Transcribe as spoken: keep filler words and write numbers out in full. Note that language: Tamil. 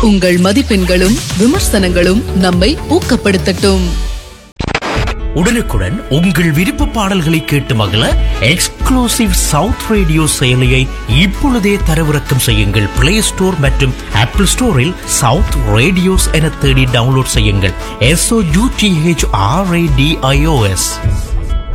உங்கள் மதிப்பெண்களும் விமர்சனங்களும் நம்மை ஊக்கப்படுத்தட்டும். உடனுக்குடன் உங்கள் விருப்ப பாடல்களை கேட்டு மகிழ எக்ஸ்க்ளூசிவ் சவுத் ரேடியோ செயலியை இப்பொழுதே தரவிறக்கம் செய்யுங்கள். பிளே ஸ்டோர் மற்றும் ஆப்பிள் ஸ்டோரில் சவுத் ரேடியோஸ் என தேடி டவுன்லோட் செய்யுங்கள். S O you D H R A D I O S.